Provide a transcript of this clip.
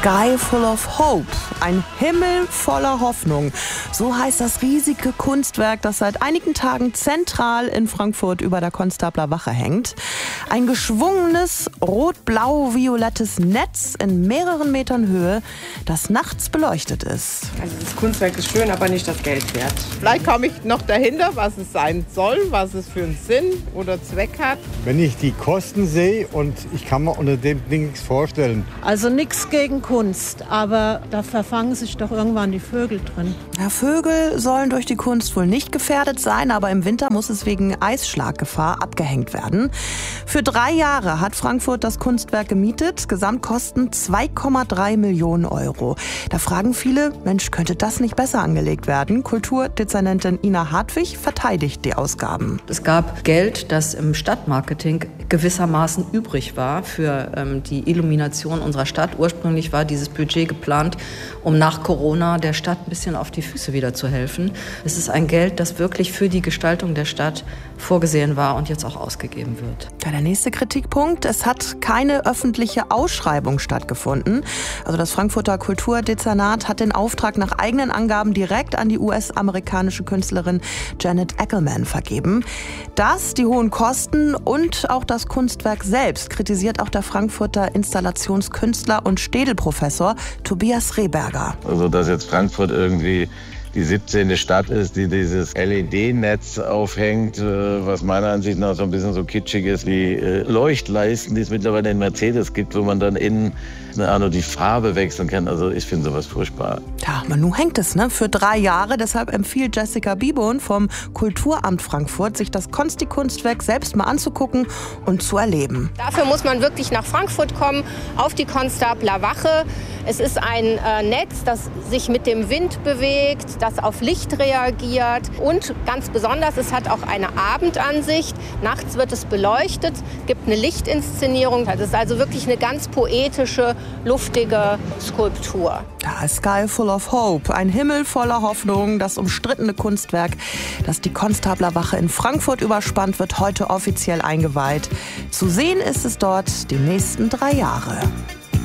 Sky Full of Hope, ein Himmel voller Hoffnung. So heißt das riesige Kunstwerk, das seit einigen Tagen zentral in Frankfurt über der Konstabler Wache hängt. Ein geschwungenes, rot-blau-violettes Netz in mehreren Metern Höhe, das nachts beleuchtet ist. Also das Kunstwerk ist schön, aber nicht das Geld wert. Vielleicht komme ich noch dahinter, was es sein soll, was es für einen Sinn oder Zweck hat. Wenn ich die Kosten sehe und ich kann mir unter dem Ding nichts vorstellen. Also nichts gegen Kunst, aber da verfangen sich doch irgendwann die Vögel drin. Ja, Vögel sollen durch die Kunst wohl nicht gefährdet sein, aber im Winter muss es wegen Eisschlaggefahr abgehängt werden. Für 3 Jahre hat Frankfurt das Kunstwerk gemietet, Gesamtkosten 2,3 Millionen Euro. Da fragen viele, Mensch, könnte das nicht besser angelegt werden? Kulturdezernentin Ina Hartwig verteidigt die Ausgaben. Es gab Geld, das im Stadtmarketing gewissermaßen übrig war für die Illumination unserer Stadt. Ursprünglich war dieses Budget geplant, um nach Corona der Stadt ein bisschen auf die Füße wieder zu helfen. Es ist ein Geld, das wirklich für die Gestaltung der Stadt vorgesehen war und jetzt auch ausgegeben wird. Ja, der nächste Kritikpunkt, es hat keine öffentliche Ausschreibung stattgefunden. Also das Frankfurter Kulturdezernat hat den Auftrag nach eigenen Angaben direkt an die US-amerikanische Künstlerin Janet Ackerman vergeben. Das, die hohen Kosten und auch das Kunstwerk selbst kritisiert auch der Frankfurter Installationskünstler und Städelprofessor Tobias Rehberger. Also dass jetzt Frankfurt irgendwie die 17. Stadt ist, die dieses LED-Netz aufhängt, was meiner Ansicht nach so ein bisschen so kitschig ist wie Leuchtleisten, die es mittlerweile in Mercedes gibt, wo man dann innen die Farbe wechseln kann. Also ich finde sowas furchtbar. Ja, aber nun hängt es, für 3 Jahre. Deshalb empfiehlt Jessica Bibon vom Kulturamt Frankfurt, sich das Konsti-Kunstwerk selbst mal anzugucken und zu erleben. Dafür muss man wirklich nach Frankfurt kommen, auf die Konstabler Wache. Es ist ein Netz, das sich mit dem Wind bewegt, das auf Licht reagiert und ganz besonders, es hat auch eine Abendansicht. Nachts wird es beleuchtet, gibt eine Lichtinszenierung. Das ist also wirklich eine ganz poetische, luftige Skulptur. Ja, Sky Full of Hope, ein Himmel voller Hoffnung. Das umstrittene Kunstwerk, das die Konstabler Wache in Frankfurt überspannt, wird heute offiziell eingeweiht. Zu sehen ist es dort die nächsten 3 Jahre.